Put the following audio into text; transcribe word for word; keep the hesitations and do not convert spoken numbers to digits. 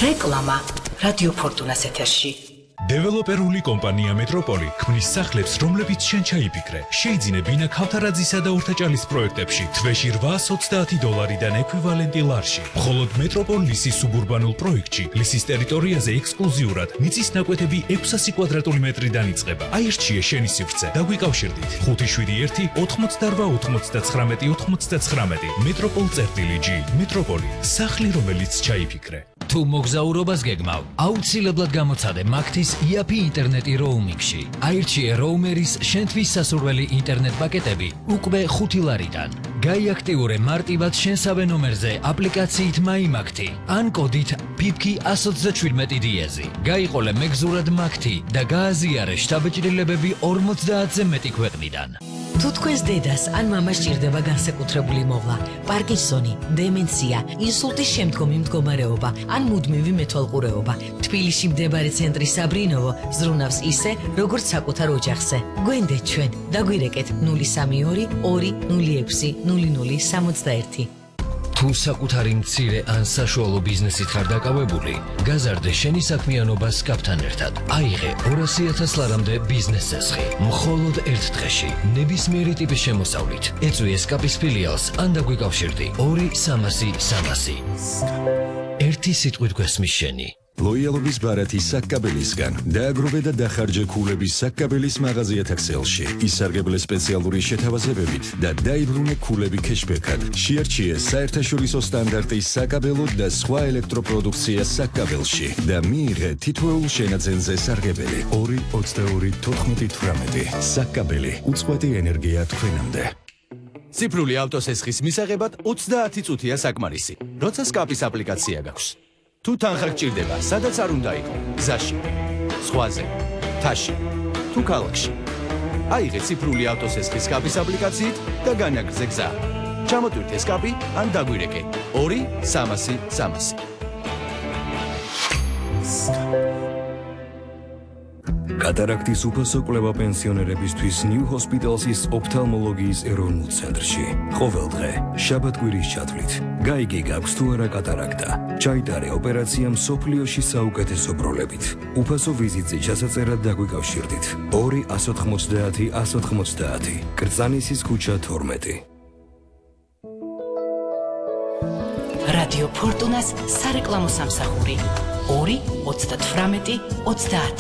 რეკლამა რადიო ფორტუნას ეთერში. დეველოპერული კომპანია მეტროპოლი ქმნის სახლებს, რომლებიც შენ ჩაიფიქრე. შეიძინე ბინა ქავთარაძისა და ორთაჭალის პროექტებში თვეში რვაას ოცდაათი დოლარიდან ექვივალენტი ლარში. მხოლოდ მეტროპოლ ლისის სუბურბანულ პროექტში ლისის ტერიტორიაზე ექსკლუზიურად მიწის ნაკვეთები ექვსასი კვადრატული მეტრიდან იწყება. აირჩიე შენი სივრცე. დაგვიკავშირდით ხუთი შვიდი ერთი ოთხმოცდარვა ოთხმოცდაცხრამეტი ოთხმოცდაცხრამეტი. მეტროპოლ წერტილი ჯი. მეტროპოლი სახლი, რომელიც ჩაიფიქრე. თუ მოგზაურობას გეგმავ, აუცილებლად გამოცადე მაგთის იაფი ინტერნეტი როუმინგში. აირჩიე როუმერის შენთვის სასურველი ინტერნეტ პაკეტები უკვე ხუთი ლარიდან. გაიაქტიურე მარტივად შენსავე ნომერზე აპლიკაციით მაიმაგთი ან კოდით ფიფკი εκατს ოცდაჩვიდმეტი დიეზი. გაიყოლე მეგზურად მაგთი და გააზიარე შთაბეჭდილებები ორმოცდაათზე მეტი ქვეყნიდან. თუ თქვენს დედას ან მამას ჭირდება განსაკუთრებული მოვლა, პარკინსონი, დემენცია, ინსულტის შემდგომი მდგომარეობა ან მუდმივი მეთვალყურეობა, თბილისში მდებარე ცენტრი საბრინოვო ზრუნავს ისე, როგორც საკუთარ ოჯახზე. გვენდეთ ჩვენ, დაგვირეკეთ ნული სამი ორი ორი ნული ექვსი ნული ნული სამოცდაერთი. თუ საკუთარი მცირე ან საშუალო ბიზნესით ხარ დაკავებული, გაზარდე შენი საქმიანობა სკაფთან ერთად. აიღე ორასი ათას ლარამდე ბიზნეს წესხი. მხოლოდ ერთ დღეში, ნებისმიერი ტიპის შემოსავლით. ეწვიე სკაფის ფილიალს ან დაგვიკავშირდი ორი სამასი სამასი. ერთი სიტყვით გვესმის შენი. ლოიალობის ბარათი საკკაბელისგან. დააგროვე და დახარჯე ქულების საკკაბელის მაღაზიათა ქსელში. ისარგებლე სპეციალური შეთავაზებებით და დაიბრუნე ქულები ქეშბექად. შეარჩიე საერთაშორისო სტანდარტის საკაბელო და სხვა ელექტროპროდუქცია საკკაბელში და მიიღე თითოეულ შენაძენზე სარგებელი. ორი ოცდაორი თოთხმეტი თვრამეტი. საკკაბელი, უწყვეტი ენერგია თქვენამდე. ციფრული ავტოსესხის მისაღებად ოცდაათი წუთია საკმარისი. როცა სკაფის აპლიკაცია გაქვს. თუ თანხა გჭირდება, სადაც არ უნდა იყო, გზაში, ზღვაზე, მთაში, თუ ქალაქში. აიღე ციფრული ავტოსესხის სკაფის აპლიკაციით და განაგრძე გზა. ჩამოტვირთე სკაფი ან დაგვირეკე ორი სამასი სამასი. კატარაქტის უფასო კვლევა პენსიონერებისთვის ნიუ ჰოსპიტალსის ოფთალმოლოგიის ეროვნულ ცენტრში. ყოველ დღე, შაბათ-კვირის ჩათვლით, გაიგე გაქვს თუ არა კატარაქტა. ჩაიტარე ოპერაცია მსოფლიოში საუკეთესო ბროლებით. უფასო ვიზიტზე ჩასაწერად დაგვიკავშირდით. ორი ას ოთხმოცდაათი ას ოთხმოცდაათი. კრწანისის ქუჩა თორმეტი. რადიო ფორტუნას სარეკლამო სამსახური ორი ოცდათვრამეტი ოცდაათი.